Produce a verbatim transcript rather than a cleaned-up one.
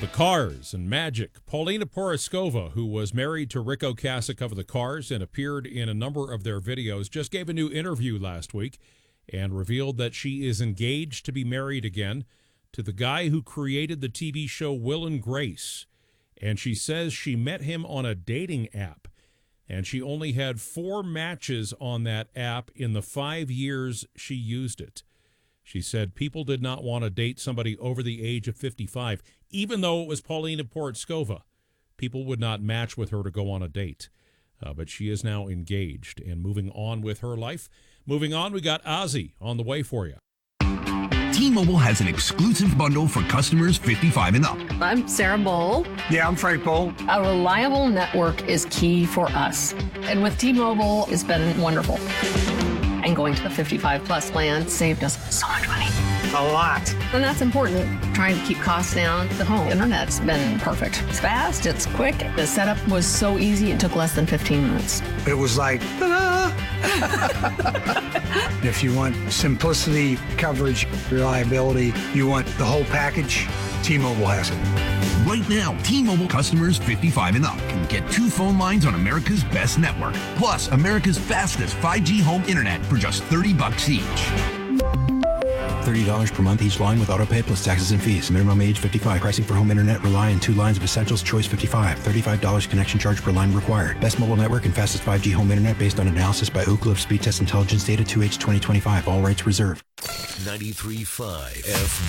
The Cars and Magic. Paulina Poroskova, who was married to Rick Ocasek of The Cars and appeared in a number of their videos, just gave a new interview last week and revealed that she is engaged to be married again to the guy who created the T V show Will and Grace. And she says she met him on a dating app, and she only had four matches on that app in the five years she used it. She said people did not want to date somebody over the age of fifty-five. Even though it was Paulina Poroskova, people would not match with her to go on a date. Uh, but she is now engaged and moving on with her life. Moving on, we got Ozzy on the way for you. T-Mobile has an exclusive bundle for customers fifty-five and up. I'm Sarah Bowl. Yeah, I'm Frank Bowl. A reliable network is key for us. And with T-Mobile, it's been wonderful. And going to the fifty-five plus plan saved us so much money. A lot. And that's important. Trying to keep costs down. The home internet's been perfect. It's fast, it's quick. The setup was so easy, it took less than fifteen minutes. It was like, ta-da! If you want simplicity, coverage, reliability, you want the whole package, T-Mobile has it. Right now, T-Mobile customers fifty-five and up can get two phone lines on America's best network, plus America's fastest five G home internet for just thirty bucks each. thirty dollars per month each line with autopay plus taxes and fees. Minimum age fifty-five. Pricing for home internet rely on two lines of Essentials Choice fifty-five. thirty-five dollars connection charge per line required. Best mobile network and fastest five G home internet based on analysis by Ookla of Speed Test Intelligence Data two H twenty twenty-five. All rights reserved. ninety-three point five F